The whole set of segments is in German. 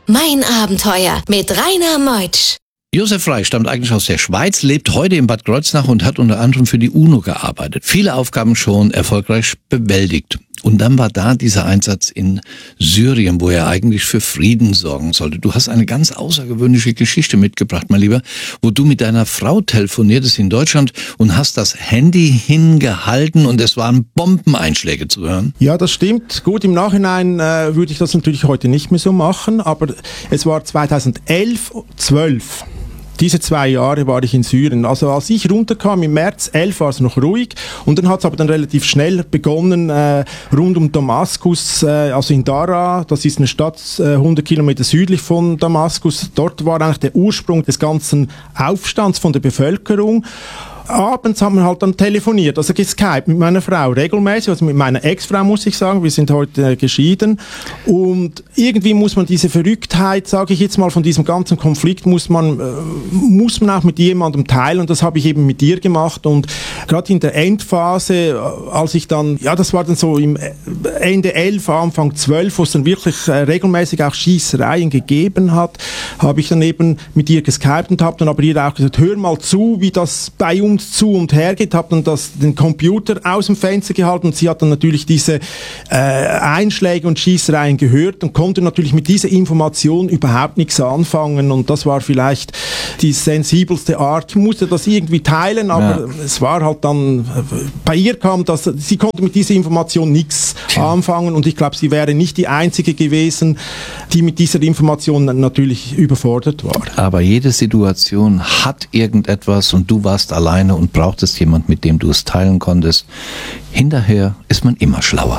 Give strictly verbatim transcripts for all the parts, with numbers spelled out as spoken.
Mein Abenteuer mit Rainer Meutsch. Josef Frey stammt eigentlich aus der Schweiz, lebt heute in Bad Kreuznach und hat unter anderem für die UNO gearbeitet. Viele Aufgaben schon erfolgreich bewältigt. Und dann war da dieser Einsatz in Syrien, wo er eigentlich für Frieden sorgen sollte. Du hast eine ganz außergewöhnliche Geschichte mitgebracht, mein Lieber, wo du mit deiner Frau telefoniertest in Deutschland und hast das Handy hingehalten und es waren Bombeneinschläge zu hören. Ja, das stimmt. Gut, im Nachhinein äh, würde ich das natürlich heute nicht mehr so machen, aber es war zweitausendelf, zwölf. Diese zwei Jahre war ich in Syrien. Also als ich runterkam im März elf war es noch ruhig und dann hat es aber dann relativ schnell begonnen äh, rund um Damaskus, äh, also in Daraa, das ist eine Stadt äh, hundert Kilometer südlich von Damaskus. Dort war eigentlich der Ursprung des ganzen Aufstands von der Bevölkerung. Abends haben wir halt dann telefoniert, also geskypt mit meiner Frau regelmäßig, also mit meiner Ex-Frau muss ich sagen, wir sind heute äh, geschieden und irgendwie muss man diese Verrücktheit, sage ich jetzt mal, von diesem ganzen Konflikt muss man, äh, muss man auch mit jemandem teilen und das habe ich eben mit dir gemacht und gerade in der Endphase, als ich dann, ja das war dann so im Ende elf, Anfang zwölf, wo es dann wirklich äh, regelmäßig auch Schießereien gegeben hat, habe ich dann eben mit ihr geskypt und habe dann aber ihr auch gesagt, hör mal zu, wie das bei uns zu und her geht, habe dann das, den Computer aus dem Fenster gehalten und sie hat dann natürlich diese äh, Einschläge und Schießereien gehört und konnte natürlich mit dieser Information überhaupt nichts anfangen und das war vielleicht die sensibelste Art. Ich musste das irgendwie teilen, aber ja. Es war halt dann, bei ihr kam das, sie konnte mit dieser Information nichts ja. anfangen und ich glaube, sie wäre nicht die Einzige gewesen, die mit dieser Information natürlich überfordert war. Aber jede Situation hat irgendetwas und du warst allein und brauchtest jemand, mit dem du es teilen konntest. Hinterher ist man immer schlauer.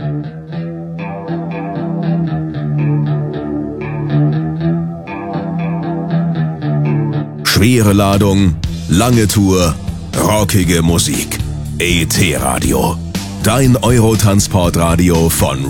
Schwere Ladung, lange Tour, rockige Musik. E T Radio. Dein Eurotransportradio von